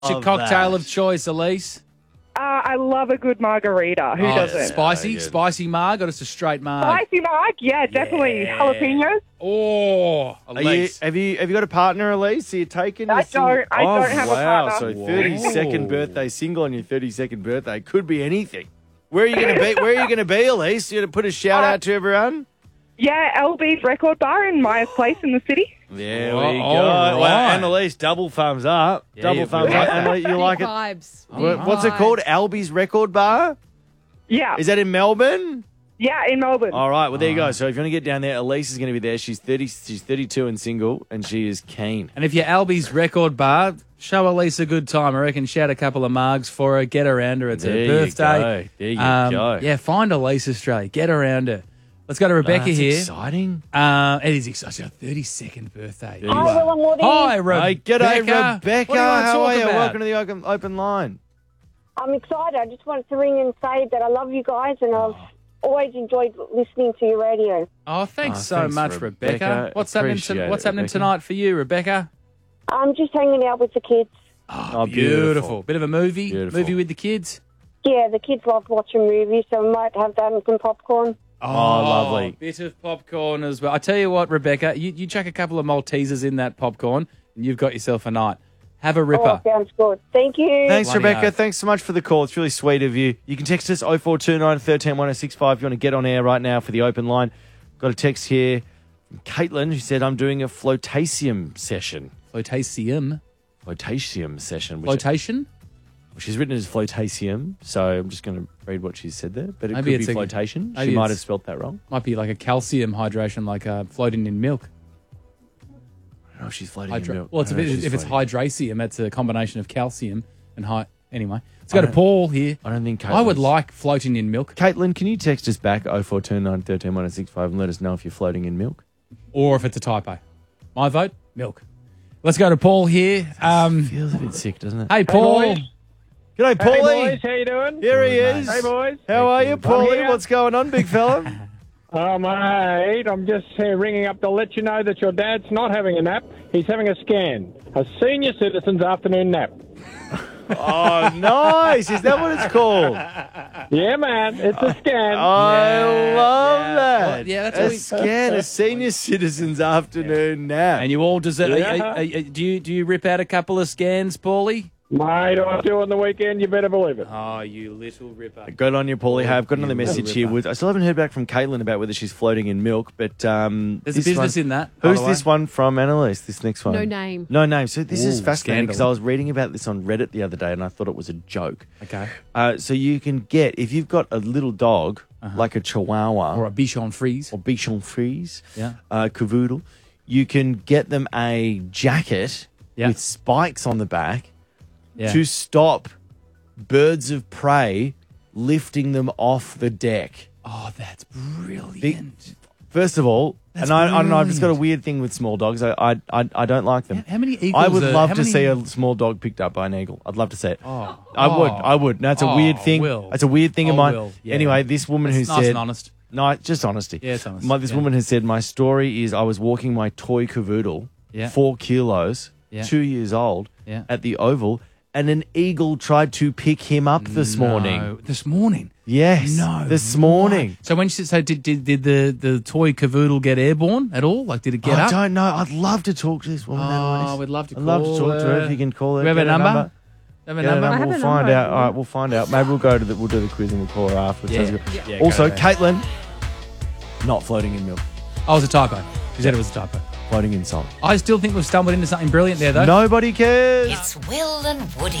What's your cocktail of choice, Elise? I love a good margarita. Who doesn't? Spicy? Spicy marg or just a straight marg? Spicy marg? Yeah, definitely. Jalapenos? Oh, Elise. Have you got a partner, Elise? Are you taking? I don't have a partner. So 32nd birthday single on your 32nd birthday could be anything. Where are you going to be? Where are you going to be, Elise? You going to put a shout out to everyone? Yeah, LB's Record Bar in Myers Place in the city. There we go. all Well, right. and Elise, double thumbs up. Double thumbs up. And you like it? Vibes. What's it called? Albie's Record Bar? Yeah. Is that in Melbourne? Yeah, in Melbourne. All right. Well, there you go. So if you want to get down there, Elise is going to be there. She's 30. She's 32 and single, and she is keen. And if you're Albie's Record Bar, show Elise a good time. I reckon shout a couple of margs for her, get around her. It's her birthday. There you go. Yeah, find Elise Australia. Get around her. Let's go to Rebecca That's here. exciting. It is exciting. It's her 32nd birthday. Hi, Will and Woody. Hi, Hey, Rebecca. g'day, Rebecca. What do you want to How talk are you? about? Welcome to the open line. I'm excited. I just wanted to ring and say that I love you guys and I've always enjoyed listening to your radio. Oh, thanks Oh, so thanks, much, Rebecca. Rebecca. What's happening? Appreciate What's it, happening Rebecca. tonight for you, Rebecca? I'm just hanging out with the kids. Oh, Beautiful. Bit of a movie. Beautiful. Movie with the kids. Yeah, the kids love watching movies, so we might have that and some popcorn. Oh, lovely. Bit of popcorn as well. I tell you what, Rebecca, you chuck a couple of Maltesers in that popcorn, and you've got yourself a night. Have a ripper. Oh, sounds good. Thank you. Thanks, Bloody Rebecca. oath. Thanks so much for the call. It's really sweet of you. You can text us 0429 13 1065 if you want to get on air right now for the open line. Got a text here from Caitlin who said, I'm doing a flotation session. Flotasium. Flotation session. Which Flotation? she's written it as flotation, so I'm just going to read what she said there. But it Maybe could it's be a- flotation. maybe She might it's- have spelt that wrong. Might be like a calcium hydration, like floating in milk. Oh, she's floating in milk. Well, it's I a don't know bit, she's if it's floating. hydracium, it's a combination of calcium and Anyway, let's go to Paul here. I don't think I would Caitlin's- like floating in milk. Caitlin, can you text us back 0429 13 1065 and let us know if you're floating in milk? Or if it's a typo. My vote, milk. Let's go to Paul here. Feels a bit sick, doesn't it? Hey, Paul. boys. G'day, Paulie. Hey, boys. How you doing? Here he is. Hey, boys. How are you, Paulie? here. What's going on, big fella? Oh, mate, I'm just ringing up to let you know that your dad's not having a nap. He's having a scan. A senior citizen's afternoon nap. Oh, nice. Is that what it's called? Yeah, man. It's a scan. I love that. Well, yeah, that's a what we- scan, a senior citizen's afternoon nap. And you all deserve. Yeah. Do you rip out a couple of scans, Paulie? Mate, I do on the weekend. You better believe it. Oh, you little ripper. Good on you, Paulie. Hey, I've got another You message little here. ripper. I still haven't heard back from Caitlin about whether she's floating in milk, but There's a this business one- in that. by Who's the way. this one from, Annalise? This next one? No name. No name. So this is Ooh, fascinating because scandal. I was reading about this on Reddit the other day and I thought it was a joke. Okay. So you can get, if you've got a little dog, like a Chihuahua Or a Bichon Frise. or Bichon Frise, Yeah. Cavoodle, you can get them a jacket Yeah. with spikes on the back Yeah. to stop birds of prey lifting them off the deck. Oh, that's brilliant. First of all, That's and I don't know, I've just got a brilliant. weird thing with small dogs. I don't like them. How many eagles? I would love how to many- see a small dog picked up by an eagle. I'd love to see it. Oh. I would. That's a Oh, weird thing. Will. That's a weird thing of Oh, mine. Will. Yeah. Anyway, this woman That's who nice said, and honest. no, just honesty. Yeah, it's honest. This Yeah. woman has said, my story is I was walking my toy cavoodle, Yeah. 4 kilos, Yeah. 2 years old, Yeah. at the Oval, and an eagle tried to pick him up this morning. No, this morning. Yes, No, this morning. So when she said, did the toy cavoodle get airborne at all? Like, did it get I up? don't know. I'd love to talk to this woman. Annalise. we'd love to. I'd love to call talk to her. her. If you can call her. We have Get a her number. Have a Get her number. I have We'll a find number. out. All right, we'll find out. Maybe we'll go to we'll do the quiz and we'll call her afterwards. Yeah. Sounds good. Yeah, Also, go there. Caitlin, not floating in milk, Oh, it was a typo. She said it was a typo. floating in song. I still think we've stumbled into something brilliant there, though. Nobody cares. It's Will and Woody.